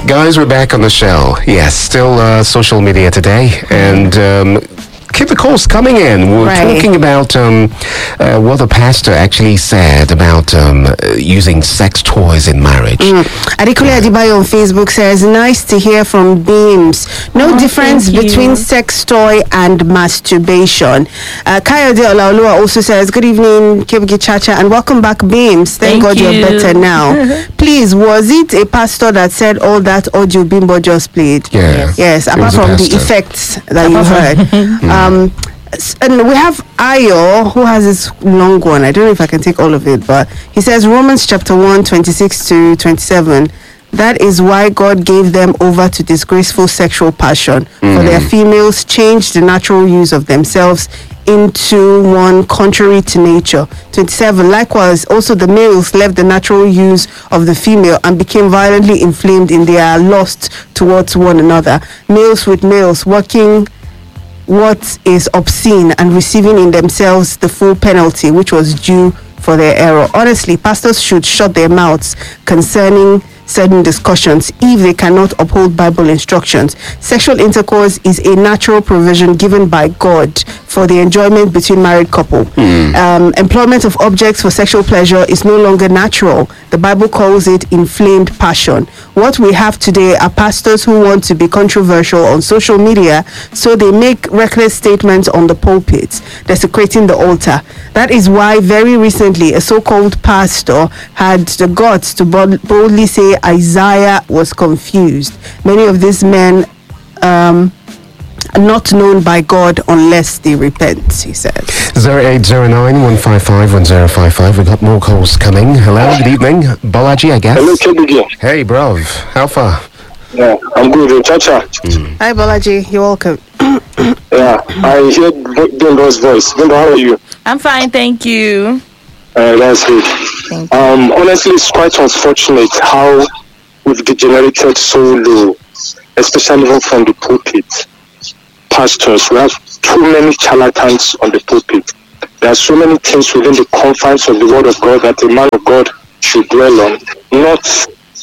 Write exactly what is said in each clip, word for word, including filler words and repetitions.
Guys, we're back on the show. Yes, still uh, social media today, and um, keep the calls coming in. We're Right. talking about um, uh, what the pastor actually said about um, uh, using sex toys in marriage. Mm. Adikule Adibayo on Facebook says, nice to hear from Beams. No Oh, difference thank you. between sex toy and masturbation. Uh, Kayode Olaoluwa also says, good evening, Kebuki Chacha, and welcome back, Beams. Thank, Thank God you. you're better now. Please, was it a pastor that said all that audio Bimbo just played? Yeah. Yes. Yes, It apart was a from the pastor. effects that you Apart heard. um, s- and we have Ayo, who has this long one. I don't know if I can take all of it, but he says Romans chapter one, twenty-six to twenty-seven. That is why God gave them over to disgraceful sexual passion, for their females changed the natural use of themselves into one contrary to nature. twenty-seven. Likewise, also the males left the natural use of the female and became violently inflamed in their lust towards one another. Males with males working what is obscene and receiving in themselves the full penalty which was due for their error. Honestly, pastors should shut their mouths concerning certain discussions if they cannot uphold Bible instructions. Sexual intercourse is a natural provision given by God for the enjoyment between married couple. Um, employment of objects for sexual pleasure is no longer natural. The Bible calls it inflamed passion. What we have today are pastors who want to be controversial on social media, so they make reckless statements on the pulpit, desecrating the altar. That is why very recently a so-called pastor had the guts to bold- boldly say Isaiah was confused. Many of these men um, are not known by God unless they repent, he says. zero eight zero nine, one five five, one zero five five. We've got more calls coming. Hello, good evening. Balaji, I guess. Hello, Kebuki. Hey, bro. How far? Yeah, I'm good. Chacha. Hi, Balaji. You're welcome. Yeah, I heard Vo- Bimbo's voice. Bimbo, how are you? I'm fine, thank you. Uh, that's good. Thank Um, honestly, it's quite unfortunate how we've degenerated so low, especially even from the pulpit. Pastors, we have too many charlatans on the pulpit. There are so many things within the confines of the Word of God that a man of God should dwell on, not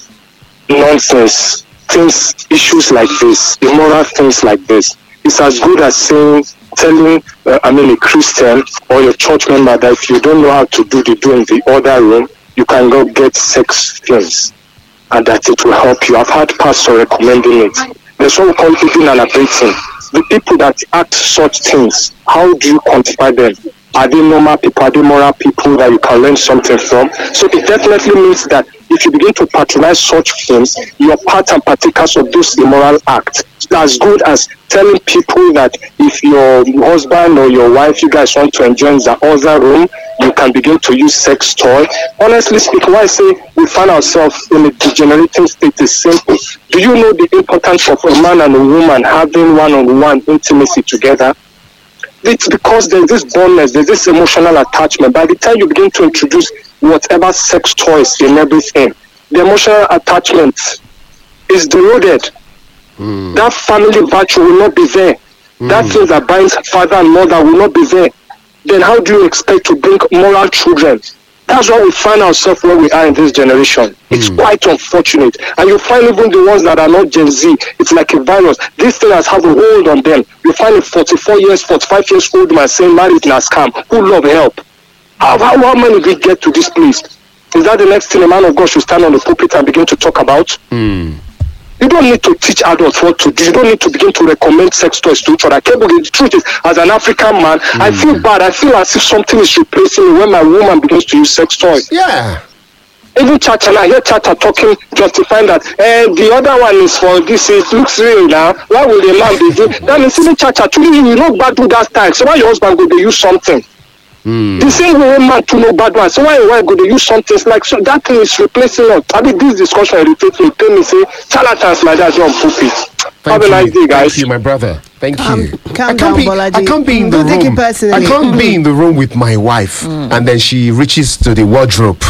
nonsense things, issues like this, immoral things like this. It's as good as saying, telling, uh, I mean, a Christian or your church member that if you don't know how to do the do in the other room, you can go get sex things, and that it will help you. I've had pastor recommending it. There's what we call eating and abating. The people that act such things, how do you quantify them? Are they normal people? Are they moral people that you can learn something from? So it definitely means that if you begin to patronize such things, you're part and partakers of those immoral acts. It's as good as telling people that if your husband or your wife, you guys want to enjoy in the other room, you can begin to use sex toy. Honestly speaking, why I say we find ourselves in a degenerating state is simple. Do you know the importance of a man and a woman having one-on-one intimacy together? It's because there's this bondness, there's this emotional attachment. By the time you begin to introduce whatever sex toys in everything, the emotional attachment is eroded. Mm. That family virtue will not be there. Mm. That thing that binds father and mother will not be there. Then how do you expect to bring moral children? That's why we find ourselves where we are in this generation. It's mm. quite unfortunate. And you find even the ones that are not Gen Z, it's like a virus. This thing has had a hold on them. You find a forty-four years, forty-five years old man saying marriage na scam. Who love help? How, how, how many did we get to this place? Is that the next thing a man of God should stand on the pulpit and begin to talk about? Mm. You don't need to teach adults what to do. You don't need to begin to recommend sex toys to each other. The truth is, as an African man, mm. I feel bad. I feel as if something is replacing me when my woman begins to use sex toys. Yeah. Even Chacha, I hear Chacha talking, justifying that eh, the other one is for this. It looks real now. Why will the man be doing? That means even Chacha, truly, you know bad do that time. So why your husband go to use something? Mm. The same way man to know bad one. So why why go to use something like so that thing is replacing us. I mean this discussion irritates me. Tell me say charlatans like that don't pulpit. Have a nice day, guys. Thank you, my brother. Thank you. Um, calm I can't down, be. Bolaji. I can't be in the Don't take it room. personally. I can't be in the room with my wife, Mm. and then she reaches to the wardrobe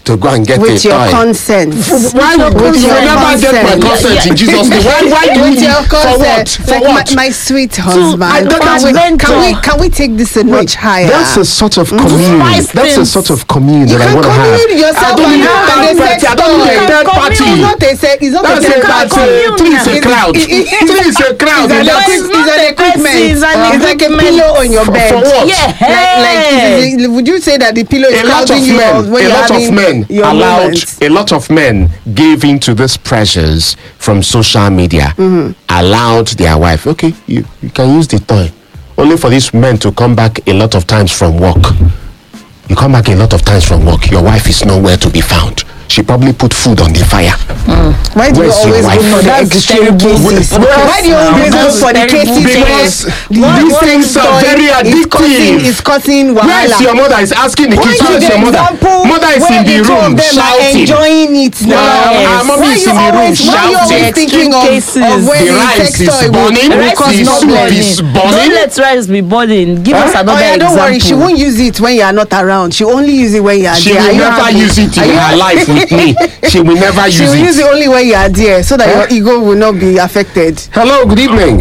to go and get With a your toy. consent. Why would With you your never get my consent. consent in Jesus' name? Why, why do With you your for what? consent. For Like what? My, my sweet husband. I don't can, we, know. can we can we take this a notch higher? That's a sort of commune. Spice That's a things. sort of commune You that I can want to have. commune yourself I don't and need a have third a party. sex I don't need a toy. third party. It's not a sex. It's not That's a a sex that's toy. a three is a It- crowd. it- it- Three is a crowd. It's an, Relax. equip, it's an equipment. It's an It's like a equipment. pillow on your For- bed. for what? Yeah. Like, like is it- would you say that the pillow is A lot of crowding you men, out when a you're lot of having men your allowed, moments? a lot of men gave into these pressures from social media, allowed their wife, okay, you, you can use the toy. Only for these men to come back a lot of times from work. You come back a lot of times from work, your wife is nowhere to be found. She probably put food on the fire. Why do you Where's your always wife? go for the That's extreme terrible. cases? Well, Why do you always go because- for the cases because where these one things are toy very is causing, addictive. is causing Where's your wahala? mother? Is asking the Why kids. give Where's the your mother? example Mother is where in the the two of room them are shouting. enjoying it now? Well, our mommy Why is you in the room always, why you always shouting. thinking of, Cases. of where The the rice sex is toy will, burning. will Rice cause is no soup burning? is Don't burning. let rice be burning. Give us Oh another yeah, example. don't worry. She won't use it when you are not around. She only use it when you are She there. Are will you never happy? use it Are in you her happy? life with me. She will never She use will use it it. only when you are there, so that your ego will not be affected. Hello, good evening.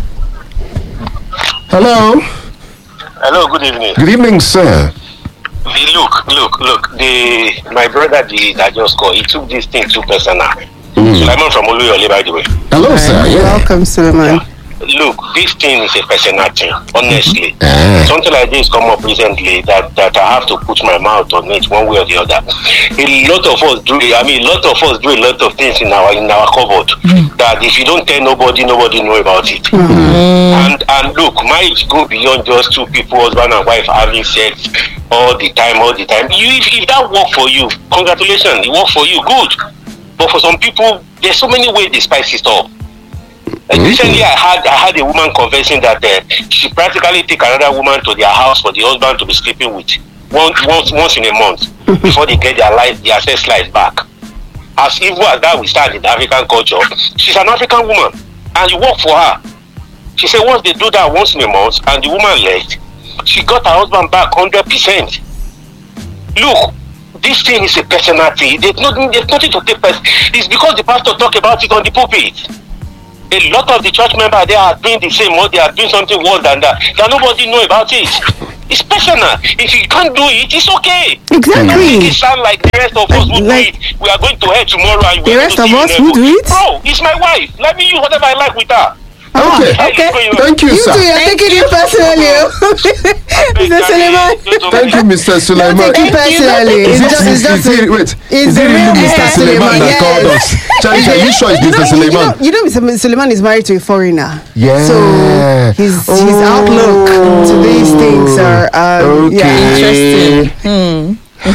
Hello. Hello, good evening. Good evening, sir. The, look, look, look. The my brother, the that just called, he took this thing too personal. Sulaiman from Oluyole, by the way. Hello, sir. Yeah. Welcome, Suleiman. Look, this thing is a personal thing. Honestly, Ah. something like this come up recently that that I have to put my mouth on it one way or the other. A lot of us do. I mean, a lot of us do a lot of things in our in our cupboard that if you don't tell nobody, nobody know about it. And and look, marriage go beyond just two people, husband and wife, having sex all the time, all the time. You, if, if that work for you, congratulations, it work for you, good. But for some people, there's so many ways they spice it up. Uh, Recently, I had I had a woman confessing that uh, she practically take another woman to their house for the husband to be sleeping with once once once in a month before they get their life their sex life back. As evil as that we start in the African culture, she's an African woman and you work for her. She said once they do that once in a month and the woman left, she got her husband back hundred percent. Look, this thing is a personal thing. There's nothing, there's nothing to take person. It's because the pastor talk about it on the pulpit. A lot of the church members they are doing the same, or they are doing something worse than that. That nobody know about it. It's personal. If you can't do it, it's okay. Exactly. It sound like the rest of us who do Like- it. We are going to hell tomorrow, and The we're rest going of to us see who in do heaven. it? Bro, it's my wife. Let me use whatever I like with her. Okay. Okay. Thank you, You sir. too, you're taking it personally. Mister Suleiman. Thank you, Mister Don't Suleiman. take it personally. Is It's it, just, it's is, just, is it, wait, it's is the it really real Mister Mister Suleiman that Suleiman, called yes. us? Charlie, are you sure it's You Mister know, you Suleiman? know, you know, Mister Suleiman is married to a foreigner. Yeah. So his his Oh. outlook to these things are um, yeah. Okay. Hmm.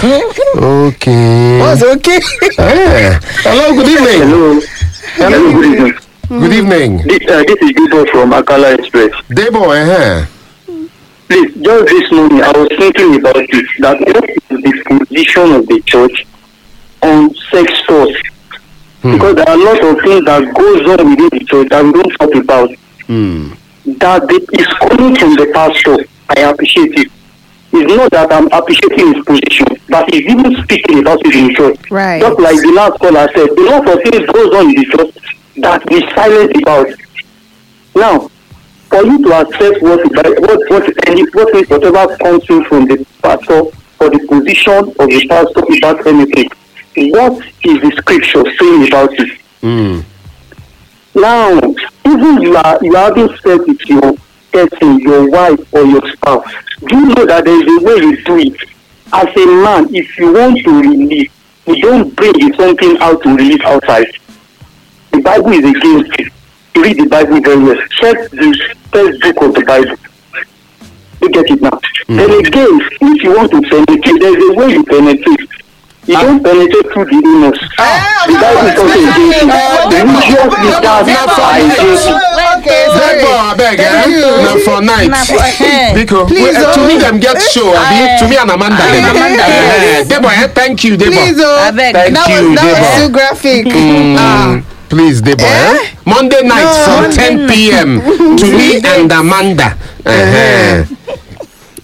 Okay. Was okay. Eh. Hello, good evening. Hello. Hello, good evening. Good evening. This, uh, this is Debo from Akala Express. Debo, eh? Please, just this morning, I was thinking about it, that what is the position of the church on sex toys? Because there are a lot of things that goes on within the church that we don't talk about. Hmm. That it is coming from the pastor. I appreciate it. It's not that I'm appreciating his position, but he's even speaking about it in church. Right. Just like the last caller said, a lot of things goes on in the church that we silent about. Now, for you to accept what what what any what is whatever comes in from the pastor or the position of the pastor about anything, what is the scripture saying about it? Hmm. Now, even you are you are having sex with your person, your wife or your spouse, do you know that there is a way you do it? As a man, if you want to release, you don't bring something out to release outside. The Bible is against it. You read the Bible very well. Check the first book of the Bible. You get it now. Mm. Then again, if you want to penetrate, there is a way you penetrate. You ah. don't penetrate through the anus. Ah. The Bible is also against it. The religious leaders are against it. Debo, I beg, eh? No, for night. Because to me, them get show. To me, and Amanda. Debo, eh? Thank you, Debo. Please, oh, Thank that you, was, that Debo. was too graphic. Mm. Ah. Please, Debo, eh? Eh? Monday night No. from ten p.m. to me and Amanda. Uh-huh.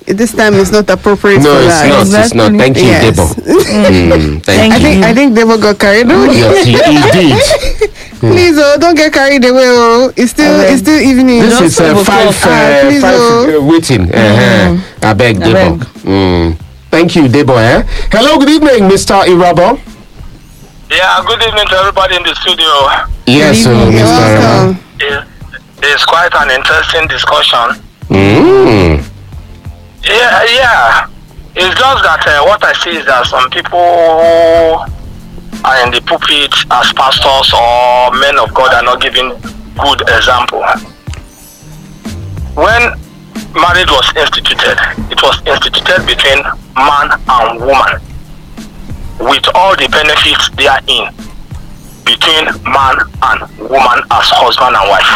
this time is not appropriate No, for it's that. not. It's Exactly. not. Thank you, Yes. Debo. Mm, thank I you. think I think Debo got carried away. Yes, he, he did. Please, oh, don't get carried away. Oh, it's still Okay. it's still evening. This Just is uh, five five, o'clock. uh, Ah, please, five oh. uh, waiting. Uh-huh. I beg, I Debo. beg. Mm. Thank you, Debo. Eh? Hello, good evening, Mister Irabo. Yeah, good evening to everybody in the studio. Yes, uh, evening. You're Mister Irabo. welcome. It- It's quite an interesting discussion. Mm. Yeah, yeah. It's just that uh, what I see is that some people who are in the pulpit as pastors or men of God are not giving good example. When marriage was instituted, it was instituted between man and woman, with all the benefits therein between man and woman as husband and wife.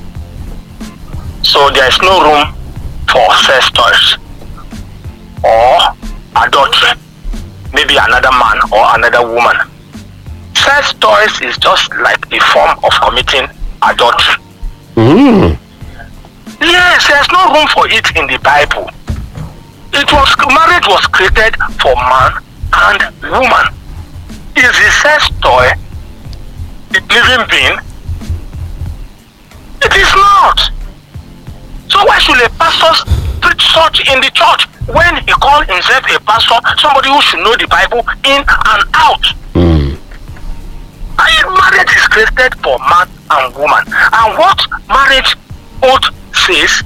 So there is no room for sex toys or adultery, maybe another man or another woman. Sex toys is just like a form of committing adultery. Mm. Yes, there's no room for it in the Bible. It was marriage was created for man and woman. Is the sex toy a living being? It is not. So why should a pastor preach such in the church when he calls himself a pastor, somebody who should know the Bible in and out? Mm. And marriage is created for man and woman. And what marriage oath says,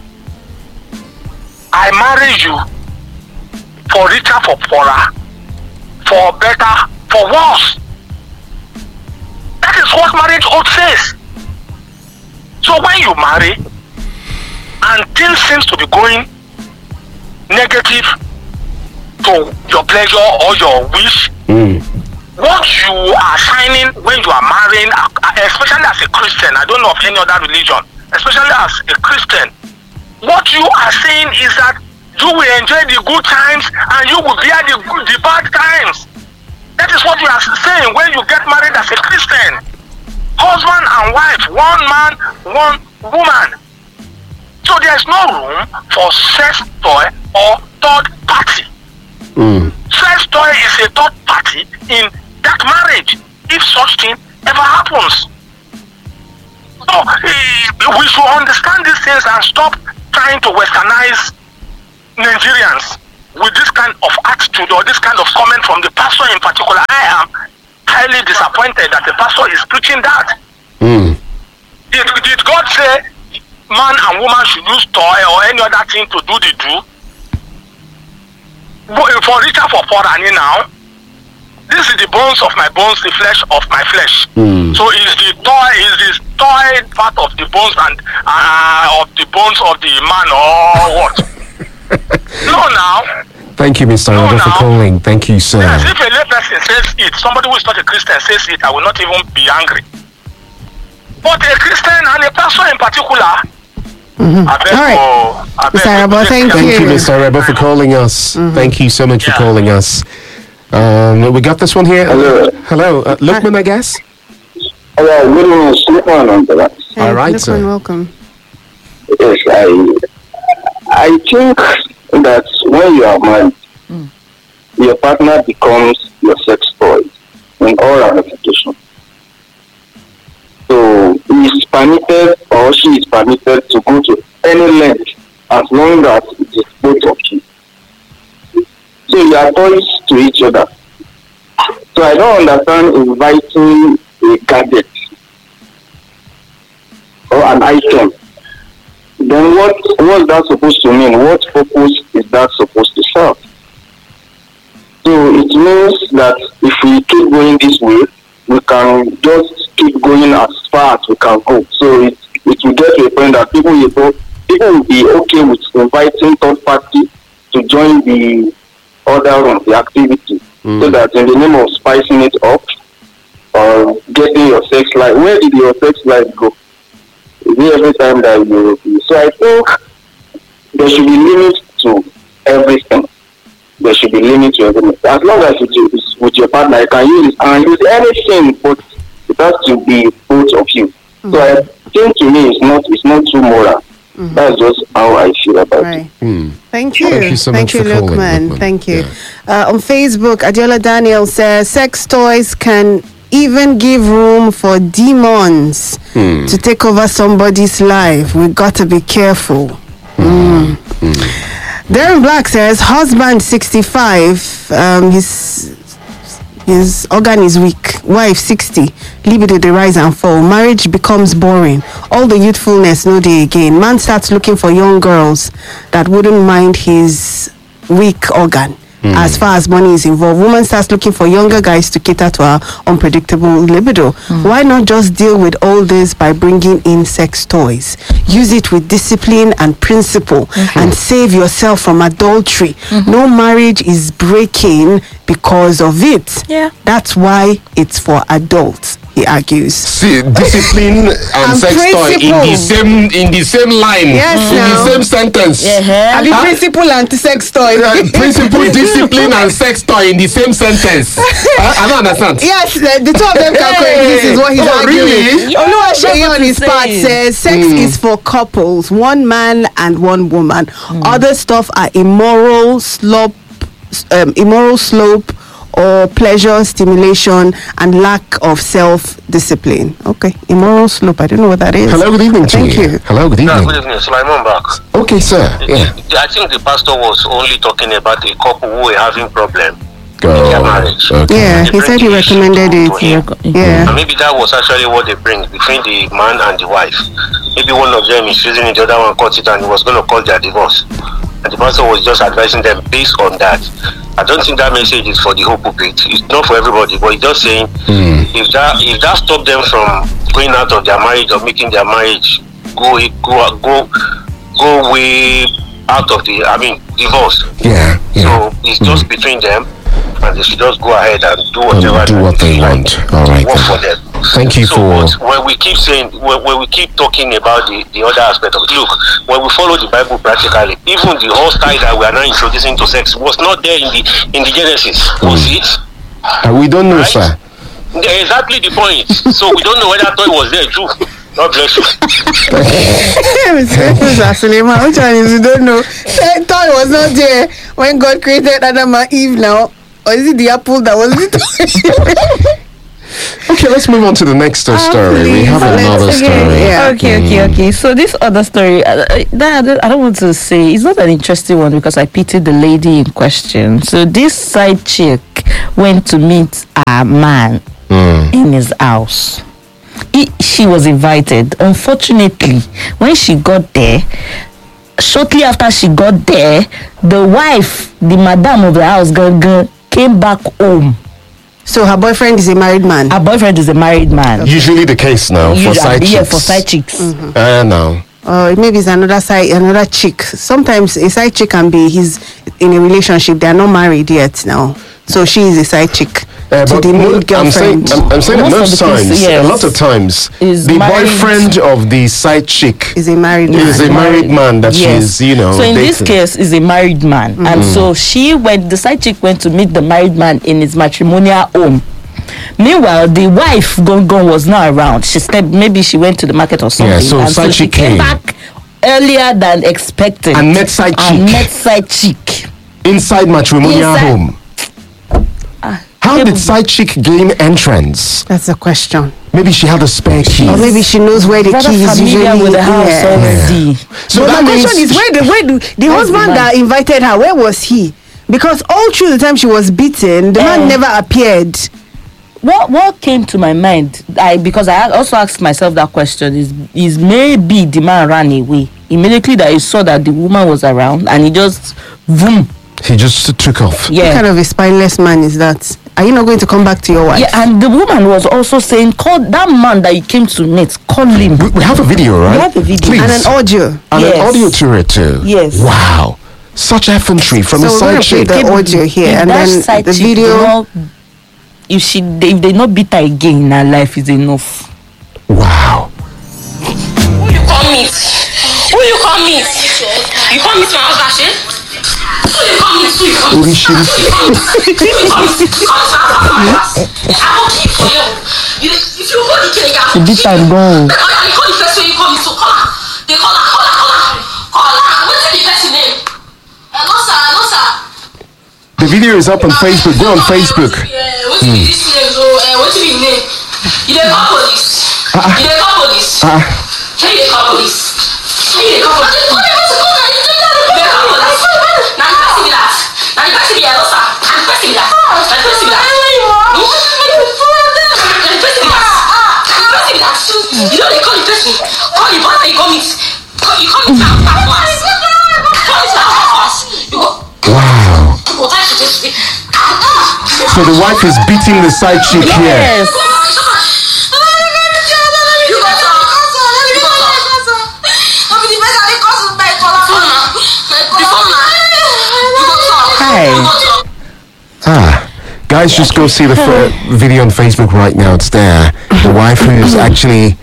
I marry you for richer, for poorer, for better, for worse. That is what marriage oath says. So when you marry and things seems to be going negative to your pleasure or your wish, Mm. what you are signing when you are marrying, especially as a Christian, I don't know of any other religion, especially as a Christian, what you are saying is that you will enjoy the good times and you will bear the good, the bad times. That is what you are saying when you get married as a Christian. Husband and wife, one man, one woman. So there is no room for sex toy or third party. Mm. Sex toy is a third party in that marriage, if such thing ever happens. So eh, we should understand these things and stop trying to westernize Nigerians with this kind of attitude or this kind of comment from the pastor in particular. I am highly disappointed that the pastor is preaching that. Mm. Did, did God say man and woman should use toy or any other thing to do the do? But for richer, for poorer now, this is the bones of my bones, the flesh of my flesh. Mm. So is the toy, is this toy part of the bones and uh, of the bones of the man or what? No, now. Thank you, Mister No, Irabo, for now. calling. Thank you, sir. Yes, if a layperson says it, somebody who is not a Christian says it, I will not even be angry. But a Christian and a pastor in particular, I beg All right. for- I beg Mister for- Irabo, thank Thank you, you. Mister Irabo, for calling us. Thank you so much for Yeah. calling us. Um, we got this one here. Hello. Hello, uh, Lukman, I guess. Hello, good evening, Sleepman on that. Hey, All right, Lukman, sir. welcome. Yes, I, I think that when you are married, your partner becomes your sex toy in all ramifications. So he is permitted or she is permitted to go to any length as long as it is both of you. So you are toys to each other. So I don't understand inviting a gadget or an item. Then what what's that supposed to mean? What purpose is that supposed to serve? So it means that if we keep going this way, we can just keep going as far as we can go. So it, it will get to a point that people will go, people will be okay with inviting third party to join the other room, the activity, Mm. so that in the name of spicing it up or getting your sex life, where did your sex life go? Is it every time that you? So I think there should be limits to everything. There should be limits to everything. As long as it is with your partner, you can use it and use anything, but it has to be both of you. Mm-hmm. So I think to me, it's not it's not too moral. Mm-hmm. That's just how I feel about it. Right. Mm. Thank you. Thank you so much for calling, Lukman. Lukman. Thank you. Yeah. Uh, on Facebook, Adiola Daniel says sex toys can even give room for demons Hmm. to take over somebody's life. We got to be careful. Mm. Darren Black says husband sixty-five, um, his his organ is weak. Wife sixty, libido they rise and fall. Marriage becomes boring. All the youthfulness no day again. Man starts looking for young girls that wouldn't mind his weak organ. As far as money is involved, woman starts looking for younger guys to cater to her unpredictable libido. Why not just deal with all this by bringing in sex toys? Use it with discipline and principle, and save yourself from adultery. No marriage is breaking because of it. Yeah. That's why it's for adults, he argues. See, discipline and, And sex toy in the principle. same in the same line, Yes, in now. the same sentence. Yeah. I mean, principle and sex toy. Uh, principle, discipline, and sex toy in the same sentence. I, I don't understand. Yes, the, the two of them can Hey. This is what he's Oh, arguing. really? Yeah, Oluwaseyi that's what on his he's part saying. says sex is for couples, one man and one woman. Other stuff are immoral slope, um, immoral slope, or pleasure stimulation and lack of self-discipline. Okay, immoral slope. I don't know what that is. Hello, good evening to Thank you. you. Hello, good Yeah, evening. good evening, Sulaiman back. Okay, sir. Yeah. I think the pastor was only talking about a couple who were having problem. Go. their marriage. Okay. Yeah, he said he recommended it. Yeah. And maybe that was actually what they bring between the man and the wife. Maybe one of them is using it, the other one cut it, and he was going to call their divorce. And the pastor was just advising them based on that. I don't think that message is for the whole pulpit. It's not for everybody, but it's just saying Mm. if that if that stopped them from going out of their marriage or making their marriage go go go go way out of the I mean divorce. Yeah. Yeah. So it's just Mm. between them, and they should just go ahead and do whatever And do what they want. All right. work then. for them. Thank you so for. but when we keep saying when, when we keep talking about the, the other aspect of it, look, when we follow the Bible practically, even the whole style that we are now introducing to sex was not there in the in the Genesis, was Mm. it? Uh, we don't know, Right? sir. Yeah, exactly the point. So we don't know whether toy was there too. God bless you. Mister Suleiman, which one is you don't know? That toy was not there when God created Adam and Eve now. Or is it the apple that was it? Okay, let's move on to the next uh, story. We have please, another let's- story. yeah. Okay, okay, okay. So this other story, uh, uh, that I don't, I don't want to say it's not an interesting one because I pitied the lady in question. So this side chick went to meet a man Mm. in his house. He, she was invited. Unfortunately, when she got there, shortly after she got there, the wife, the madam of the house, girl, girl, came back home. So her boyfriend is a married man. Her boyfriend is a married man. Usually the case now for Usually, side yeah, chicks. for side chicks. Uh, no. Or maybe it's another side, another chick. Sometimes a side chick can be he's in a relationship. They are not married yet now. So she is a side chick Uh, to but the mo- main I'm saying, girlfriend. I'm, I'm saying that Most most of the cases, times, yes, a lot of times, is the married. boyfriend of the side chick is a married man. is a married man that she's, you know, So in this dating. case, is a married man, and so she went. The side chick went to meet the married man in his matrimonial home. Meanwhile, the wife Gongon was not around. She stepped. Maybe she went to the market or something. Yeah, so and side so she chick came came. back earlier than expected And met side and chick. met side chick. Inside matrimonial Inside- home. How did Able- side chick gain entrance? That's a question. Maybe she had a spare key. Or maybe she knows where the Rather key is familiar usually. with the house yeah. already. So But that my means question is, where the where the, the Where's the husband man? that invited her? Where was he? Because all through the time she was beaten, the Eh. man never appeared. What what came to my mind? I because I also asked myself that question is is maybe the man ran away immediately that he saw that the woman was around and he just boom. he just took off. What Yeah. kind of a spineless man is that? Are you not going to come back to your wife? Yeah, and the woman was also saying, call that man that you came to meet, call him. We, we have a video, right? We have a video. Please. And an audio. And Yes. an audio to it too. Yes. Wow. Such effrontery from So a we're side gonna play chick. the audio here, If and that then side the chick video. do not- if she if they not beat her again, her life is enough. Wow. Who you come meet? Who you come meet? You come meet my husband, shey? Who you come meet? Who you come meet? Oríṣiríṣi. Who you come meet? Who you come meet? Come to my house. I will keep for you. You, if you hold the cake, I She will beat keep her you. gone. But you call the first way you come meet, so call her. They call her, call her, call her. Call her. What's the person name? The video is up on Facebook. Go on Facebook. What's the this name? So, what's the name? You dey call police. You dey call police. Ah, Can you dey call police? Can you dey call police? You dey call police. Now the person be that. Now the person be that. Now the person be that. Now the person be that. Now the person be that. Now the person be that. You know they call the person. Call the boss and you come meet. Call you come meet now. Come meet now. You go. wow. You go touch this. So the wife is beating the side chick here. Yes. Hi. Ah, guys, just go see the f- video on Facebook right now. It's there. The wife who is actually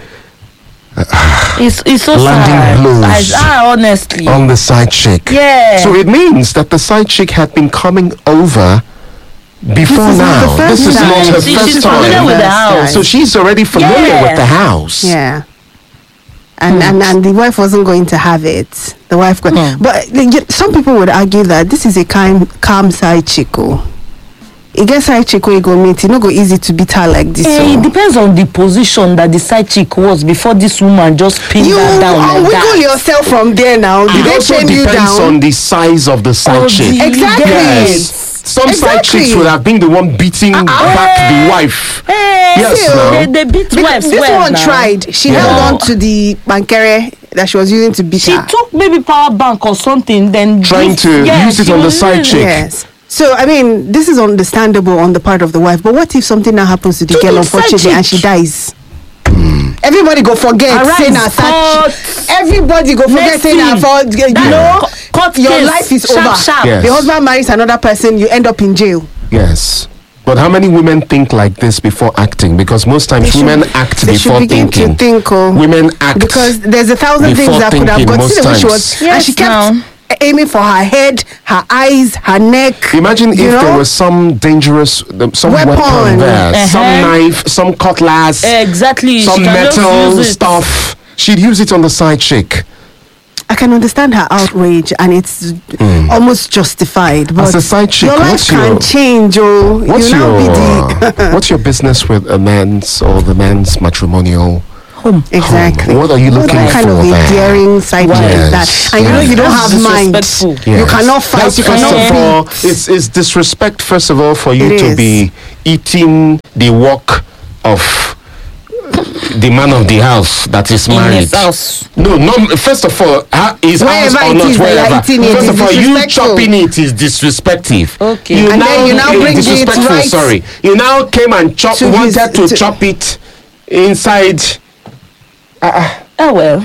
It's, it's so Landing sad. blows. I, ah, honestly. on the side chick. Yeah. So it means that the side chick had been coming over before This is not now. the first This is time. not her She- first she's time. familiar with the First time. house. So she's already familiar Yeah. with the house. Yeah. And, and and the wife wasn't going to have it. The wife, go- Hmm. but like, y- some people would argue that this is a calm, calm side chico. It gets side chico you go meet. It no go easy to beat her like this. Eh, so. it depends on the position that the side chick was before this woman just pinned You her down uh, like wiggle that. yourself from there now. Did It they also pin you depends down? on the size of the side Oh, chick. the- Exactly. Yes. Some side Exactly. chicks would have been the one beating back the wife. Hey, Yes, still, now. they, they beat Because wives this well one now. tried. She Yeah. held on to the bankere that she was using to beat She her. took maybe power bank or something, then Trying used- to yes, use it she on the was side using- chick. Yes. So I mean, this is understandable on the part of the wife. But what if something now happens to the To girl, the side unfortunately, and chick. she dies? Everybody go forget Arise, saying her cut. side. Everybody go forget Next saying her thing. fault. You That know, cu- cut your case, life is sharp, over. sharp. Yes. The husband marries another person, you end up in jail. Yes. But how many women think like this before acting? Because most times They should- women act they should before begin to thinking. think, oh, women act because there's a thousand before things that could have thinking got. See the way most she times. was, and Yes, she kept now. aiming for her head, her eyes, her neck. Imagine if you know? there was some dangerous, um, some weapon, Weapon. there, Uh-huh. some knife, some cutlass, Exactly. some she can just metal use it. stuff. She'd use it on the side chick. I can understand her outrage, and it's almost justified. But As a side chick, your life what's can your- change. Oh, What's you now your be the what's your business with a man's or the man's matrimonial? exactly. What are you looking what kind for of there? endearing side like Yes, that? And you know yes. you don't That's have mind. disrespectful. You Yes. cannot fight. That's You first cannot of all, beat. it's, it's disrespect, first of all, for you It to is. be eating the work of the man of the house that is In married. his house. No, no. First of all, ha- his house Wherever or it not, is that you're wherever. eating it First is of all, you disrespectful. chopping it is disrespectful. Okay. You And now, then you now eh, bring it disrespectful. right Sorry, you now came and chop, to his- wanted to, to- chop it inside. Oh well.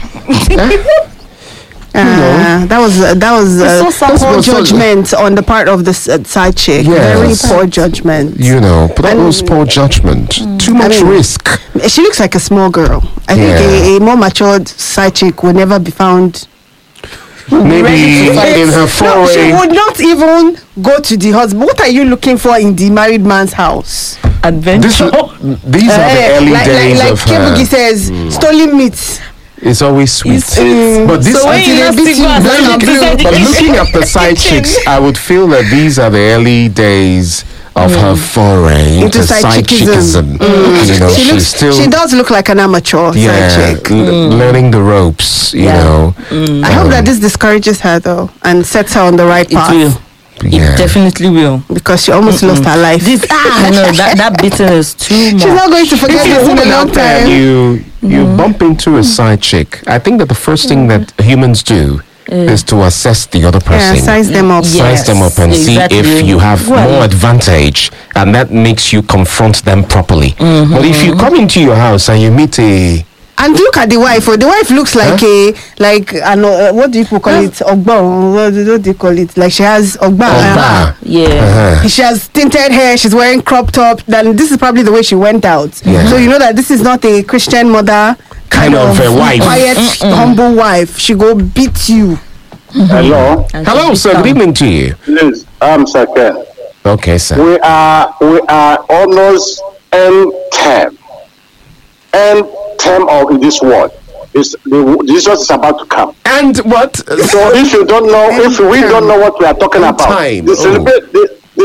Uh, that was uh, that was uh, so sad. poor was so- judgment on the part of the s- uh, side chick. Yes. Very poor judgment. You know, but that And- was poor judgment. Too much mean- risk. She looks like a small girl. I think Yeah. a, a more matured side chick will never be found. Maybe ready to fight. in her No, she foray. would not even go to the husband. What are you looking for in the married man's house? Adventure. This, these are the Eh, early like, days like, like of her. Kebuki says, stolen meat. It's always sweet. It's sweet. But this, So when until you they have beat to you, go and then stand you up blue. beside the but kitchen- looking at the side kitchen. chicks, I would feel that these are the early days of her foray Into into side side chickism. chickism. You know, She, she's looks, still she does look like an amateur yeah, side chick. l- learning the ropes. You Yeah. know, I hope that this discourages her though and sets her on the right It path will. yeah. It definitely will. because she almost lost her life. This ah no, that that beating is too much. She's not going to forget If you're a this in a woman long out there, time. you you bump into a side chick. I think that the first thing that humans do is to assess the other Yeah, person. size them up. Yeah. Size them up and Exactly. see if you have Well- more advantage, and that makes you confront them properly. But if you come into your house and you meet a And look at the wife. Oh, the wife looks like Huh? a like an, uh, what do people call it? Ogba. What do what do you call it? Like she has ogba. Ogba. Yeah. uh-huh. She has tinted hair. She's wearing crop top. Then this is probably the way she went out. Yeah. So you know that this is not a Christian mother Kind of a wife. quiet, humble wife. She go beat you. Hello, hello, sir. Good evening to you. please. I'm Sir Ken. Okay, sir. We are we are almost end term. End term of this world. Is the Jesus is about to come. And what? So if you don't know, if we don't know what we are talking End about, time, the oh. celebrate the,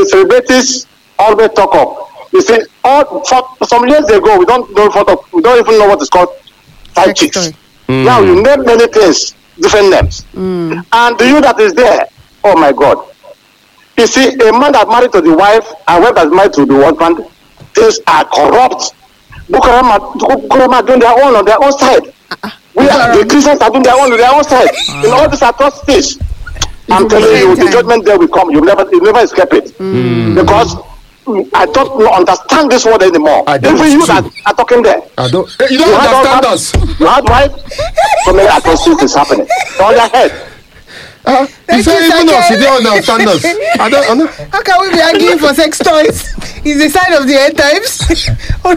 celebrities always talk of. You see, all for, some years ago, we don't know what we don't even know what is called side chicks. Mm. Now you name many things, different names, Mm. and the you that is there, oh my God! You see, a man that married to the wife and wife that's married to the husband, things are corrupt. Bukarama, Bukarama doing their own on their own side. We are the Christians are doing their own on their own side. In all these atrocities, I'm telling you, the judgment day will come. You never, you never escape it, Mm. because I don't know- understand this word anymore. I don't Even you too. that are talking there, I don't. eh, You don't you had all understand that- us. You had right. So many atrocities is happening on your head. Uh, you Thank say you, even us, you Sake. don't understand us. I don't. I don't. How can we be arguing for sex toys? It's the sign of the end times.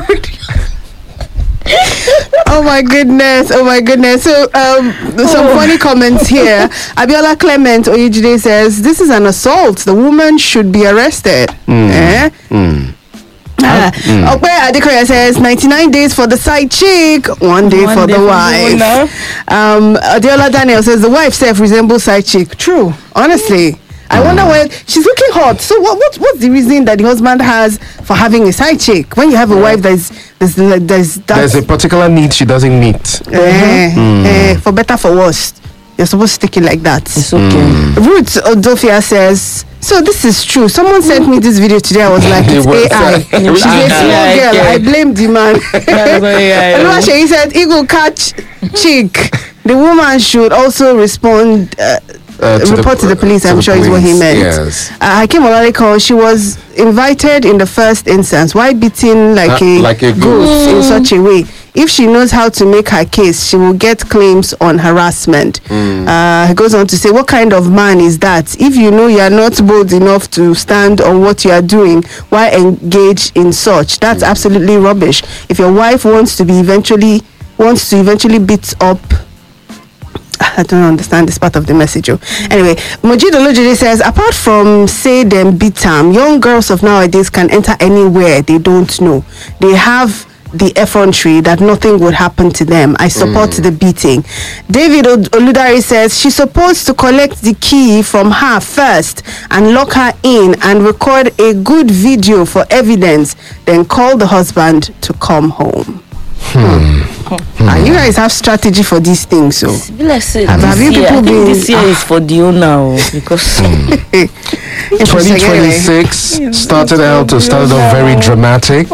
Oh my goodness! Oh my goodness! So, um, some funny comments here. Abiola Clement Oyejide says this is an assault. The woman should be arrested. Eh? Ah, Okpe Adekoya says ninety-nine days for the side chick, one day One for day the for the wife. winner. Um, Adeola Daniel says the wife self resembles side chick. True, honestly. I wonder why she's looking hot. So what, what what's the reason that the husband has for having a side chick when you have a wife that's there's there's, there's that There's a particular need she doesn't meet. eh, eh, for better for worse. You're supposed to stick it like that. It's okay. Ruth Odofia says, so this is true. Someone sent me this video today. I was like, it's It was, A I. uh, She's a small Yeah, girl. yeah. I blame the man. yeah, And yeah. he said, Eagle catch chick. The woman should also respond, uh, Uh, to report the- to the police. to I'm the sure is what he police, meant. yes. Uh, Hakim Olaleko, she was invited in the first instance. Why beating like Uh, a like a goat goat. in such a way? If she knows how to make her case, she will get claims on harassment. Uh, he goes on to say, what kind of man is that? If you know you are not bold enough to stand on what you are doing, why engage in such? That's absolutely rubbish. If your wife wants to be eventually wants to eventually beat up, I don't understand this part of the message. Oh. Anyway, Mojid Olojide says, apart from say them beat them, young girls of nowadays can enter anywhere they don't know. They have the effrontery that nothing would happen to them. I support the beating. David Od- Oludari says she's supposed to collect the key from her first and lock her in and record a good video for evidence, then call the husband to come home. Ah, you guys have strategy for these things, so. Be like say, Have- have this you year, people I think been- this year is for the owner, oh, because Interesting, twenty anyway. twenty-six started out to started off very dramatic.